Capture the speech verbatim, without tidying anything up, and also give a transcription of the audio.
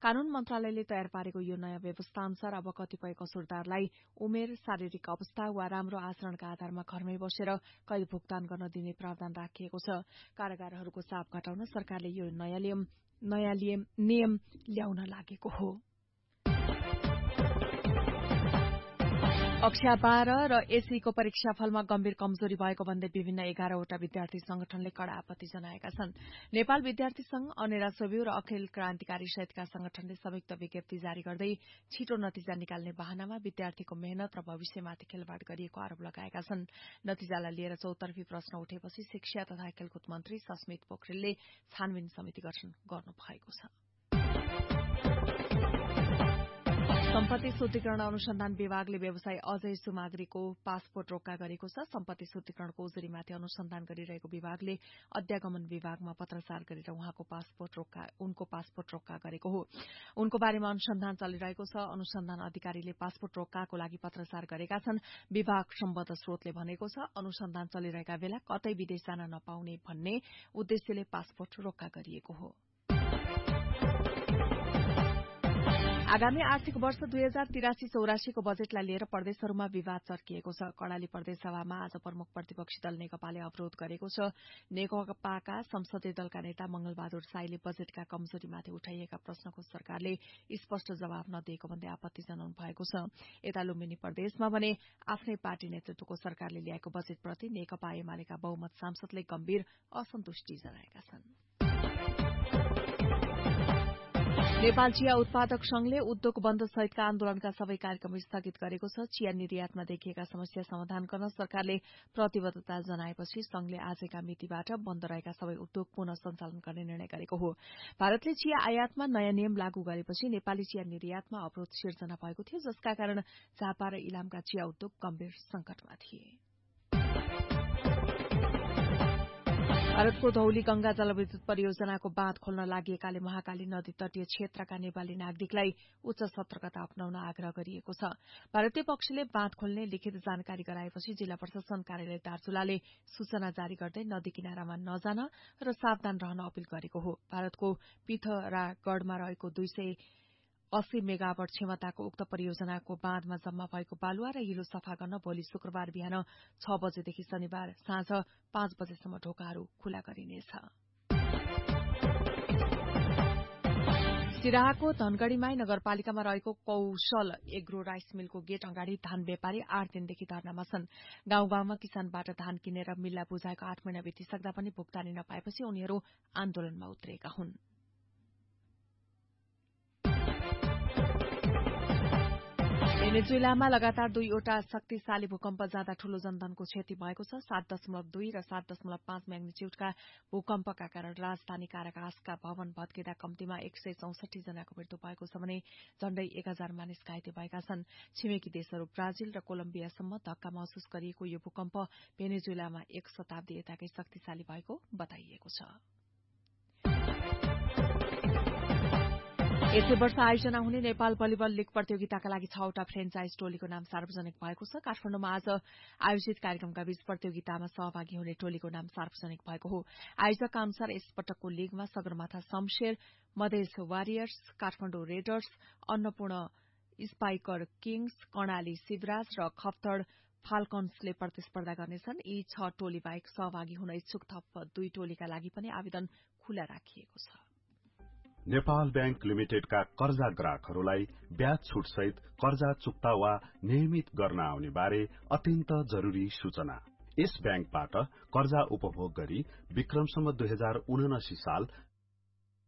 कानून मन्त्रालयले तयार पारेको यो नयाँ व्यवस्था अनुसार अब कतिपय कसुरदारलाई उमेर, शारीरिक अवस्था वा राम्रो आचरणका आधारमा घरमै बसेर कैद भुक्तान गर्न दिने प्रावधान राखिएको छ। कारागारहरूको चाप घटाउन सरकारले यो नयाँ नियम नयाँ नियम ल्याउन लागेको हो। कक्षा बाह्र र एसईको परीक्षाफलमा गम्भीर कमजोरी भएको भन्दै विभिन्न एघारवटा विद्यार्थी संगठनले कड़ा आपत्ति जनाएका छन्। नेपाल विद्यार्थी संघ, अनेरा सोभिउ र अखिल क्रान्तिकारी सहितका संगठनले संयुक्त विज्ञप्ति जारी गर्दै छिटो नतिजा निकाल्ने बहानामा विद्यार्थीको मेहनत र भविष्यमाथि खेलवाड़ गरिएको आरोप लगाएका छन्। नतिजालाई लिएर चौतर्फी प्रश्न उठेपछि शिक्षा तथा खेलकुद मन्त्री सस्मित पोखरेलले छानबिन समिति गठन गर्नुभएको छ। सम्पत्ति शुद्धिकरण अनुसन्धान विभागले व्यवसायी अजय सुमाग्रीको पासपोर्ट रोक्का गरेको छ। सम्पत्ति शुद्धिकरणको उजुरीमाथि अनुसन्धान गरिरहेको विभागले अध्यागमन विभागमा पत्रचार गरेर उहाँको पासपोर्ट रोक्का उनको पासपोर्ट रोक्का गरेको हो। उनको बारेमा अनुसन्धान चलिरहेको छ। अनुसन्धान अधिकारीले पासपोर्ट रोक्काको लागि पत्रचार गरेका छन्। विभाग सम्बद्ध स्रोतले भनेको छ, अनुसन्धान चलिरहेका बेला कतै विदेश जान नपाउने भन्ने उद्देश्यले पासपोर्ट रोक्का गरिएको हो। आगामी आर्थिक वर्ष दुई हजार तिरासी चौरासीको बजेटलाई लिएर प्रदेशहरूमा विवाद चर्किएको छ। कर्णाली प्रदेश सभामा आज प्रमुख प्रतिपक्षी दल नेकपाले अवरोध गरेको छ। नेकपाका संसदीय दलका नेता मंगलबहादुर साईले बजेटका कमजोरीमाथि उठाइएका प्रश्नको सरकारले स्पष्ट जवाब नदिएको भन्दै आपत्ति जनाउनु भएको छ। यता लुम्बिनी प्रदेशमा भने आफ्नै पार्टी नेतृत्वको सरकारले ल्याएको बजेटप्रति नेकपा एमालेका बहुमत सांसदले गम्भीर असन्तुष्टि जनाएका छन्। नेपाल चिया उत्पादक संघले उद्योग बन्द सहितका आन्दोलनका सबै कार्यक्रम स्थगित गरेको छ। चिया निर्यातमा देखिएका समस्या समाधान गर्न सरकारले प्रतिबद्धता जनाएपछि संघले आजका मितिबाट बन्द रहेका सबै उद्योग पुनः सञ्चालन गर्ने निर्णय गरेको हो। भारतले चिया आयातमा नयाँ नियम लागू गरेपछि नेपाली चिया निर्यातमा अवरोध सिर्जना भएको थियो, जसका कारण झापा र इलामका चिया उद्योग गम्भीर संकटमा थिए। भारतको धौली गंगा जलविद्युत परियोजनाको बाँध खोल्न लागिएकाले महाकाली नदी तटीय क्षेत्रका नेपाली नागरिकलाई उच्च सतर्कता अपनाउन आग्रह गरिएको छ। भारतीय पक्षले बाँध खोल्ने लिखित जानकारी गराएपछि जिल्ला प्रशासन कार्यालय दार्चुलाले सूचना जारी गर्दै नदी किनारामा नजान र सावधान रहन अपील गरेको हो। भारतको पिथरागढ़मा रहेको दुई सय अस्सी मेगावाट क्षमताको उक्त परियोजनाको बाँधमा जम्मा भएको बालुवा र हिलो सफा गर्न भोलि शुक्रबार बिहान छ बजेदेखि शनिबार साँझ पाँच बजेसम्म ढोकाहरू खुला गरिनेछ। सिराहाको धनगढ़ीमाई नगरपालिकामा रहेको कौशल एग्रो राइस मिलको गेट अगाडि धान व्यापारी आठ दिनदेखि धरनामा छन्। गाउँ गाउँमा किसानबाट धान किनेर मिललाई बुझाएको आठ महिना बितिसक्दा पनि भुक्तानी नपाएपछि उनीहरू आन्दोलनमा उत्रेका हुन्। भेनेजुएलामा लगातार दुईवटा शक्तिशाली भूकम्प जाँदा ठूलो जनधनको क्षति भएको छ। सात दशमलव दुई र सात दशमलव पाँच म्याग्निच्यूडका भूकम्पका कारण राजधानी काराकासका भवन भत्किँदा कम्तीमा एक सय चौसठी जनाको मृत्यु भएको छ भने झण्डै एक हजार मानिस घाइते भएका छन्। छिमेकी देशहरू ब्राजिल र कोलम्बियासम्म धक्का महसुस गरिएको यो भूकम्प भेनेजुएलामा एक शताब्दी यताकै शक्तिशाली भएको बताइएको छ। यसै वर्ष आयोजना हुने नेपाल भलिबल लीग प्रतियोगिताका लागि छवटा फ्रेन्चाइज टोलीको नाम सार्वजनिक भएको छ। काठमाडौँमा आज आयोजित कार्यक्रमका बीच प्रतियोगितामा सहभागी हुने टोलीको नाम सार्वजनिक भएको हो। आयोजकका अनुसार यस पटकको लीगमा Sagarmatha Shamsher, Madhes warriors, Kathmandu readers, Annapurna spiker Kings, Karnali Shivraj र खप्तड फाल्कन्सले प्रतिस्पर्धा गर्नेछन्। यी छ टोली बाहेक सहभागी हुन इच्छुक थप दुई टोलीका लागि पनि आवेदन खुला राखिएको छ। नेपाल ब्याङ्क लिमिटेडका कर्जा ग्राहकहरूलाई ब्याज छुट सहित कर्जा चुक्ता वा नियमित गर्न आउने बारे अत्यन्त जरूरी सूचना। यस ब्याङ्कबाट कर्जा उपभोग गरी विक्रमसम्म दुई हजार उनासी साल